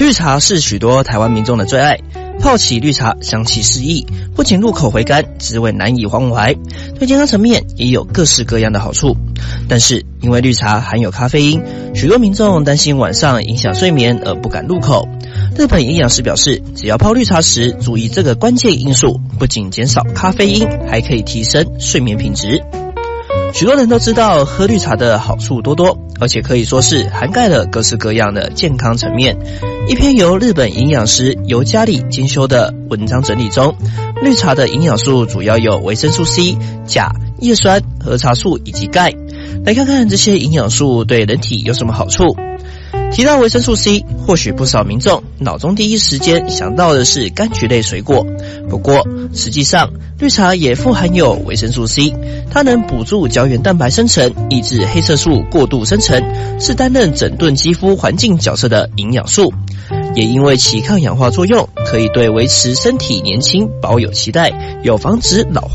绿茶是许多台湾民众的最爱，泡起绿茶香气四溢，不仅入口回甘，滋味难以忘怀，对健康层面也有各式各样的好处。但是因为绿茶含有咖啡因，许多民众担心晚上影响睡眠而不敢入口。日本营养师表示，只要泡绿茶时注意这个关键因素，不仅减少咖啡因，还可以提升睡眠品质。许多人都知道喝绿茶的好处多多，而且可以说是涵盖了各式各样的健康层面。一篇由日本营养师由加里精修的文章整理中，绿茶的营养素主要有维生素 C、钾、叶酸、儿茶素以及钙。来看看这些营养素对人体有什么好处。提到维生素 C， 或许不少民众脑中第一时间想到的是柑橘类水果。不过，实际上绿茶也富含有维生素 C， 它能补助胶原蛋白生成，抑制黑色素过度生成，是担任整顿肌肤环境角色的营养素。也因为其抗氧化作用，可以对维持身体年轻保有期待，有防止老化